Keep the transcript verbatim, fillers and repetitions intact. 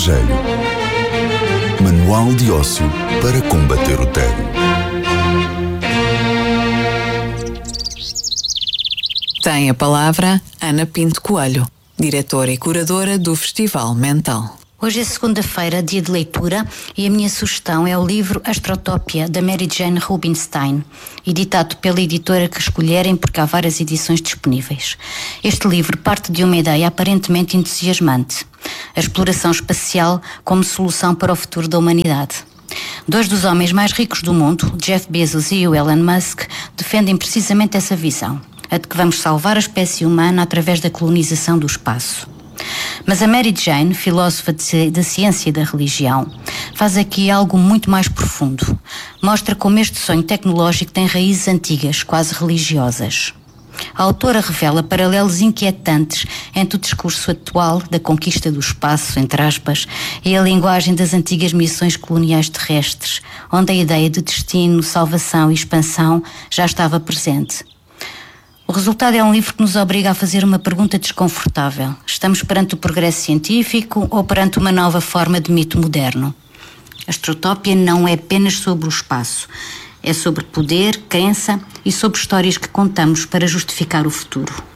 estrangeiro. Manual de ócio para combater o tédio. Tem a palavra Ana Pinto Coelho, diretora e curadora do Festival Mental. Hoje é segunda-feira, dia de leitura, e a minha sugestão é o livro Astrotópia, da Mary Jane Rubinstein, editado pela editora que escolherem, porque há várias edições disponíveis. Este livro parte de uma ideia aparentemente entusiasmante: a exploração espacial como solução para o futuro da humanidade. Dois dos homens mais ricos do mundo, Jeff Bezos e o Elon Musk, defendem precisamente essa visão, a de que vamos salvar a espécie humana através da colonização do espaço. Mas a Mary Jane, filósofa da ciência e da religião, faz aqui algo muito mais profundo. Mostra como este sonho tecnológico tem raízes antigas, quase religiosas. A autora revela paralelos inquietantes entre o discurso atual da conquista do espaço, entre aspas, e a linguagem das antigas missões coloniais terrestres, onde a ideia de destino, salvação e expansão já estava presente. O resultado é um livro que nos obriga a fazer uma pergunta desconfortável. Estamos perante o progresso científico ou perante uma nova forma de mito moderno? A Astrotópia não é apenas sobre o espaço. É sobre poder, crença e sobre histórias que contamos para justificar o futuro.